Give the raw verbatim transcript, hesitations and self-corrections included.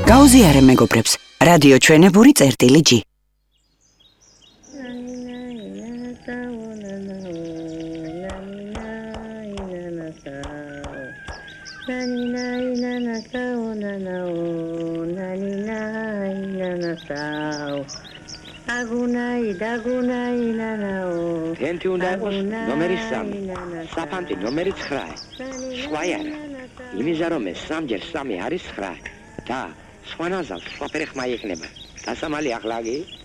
გაუზიარე მეგობრებს, რადიო ჩვენებური წერტილი G. Enti უნდა იყოს ნომერი სამი, საფანტი ნომერი ცხრა. სხვა არა. იმისა რომ ეს სამჯერ სამი არის ცხრა და სხვა ნაზავს სხვა ფერი ხმა იქნება. დასამალი ახლა გი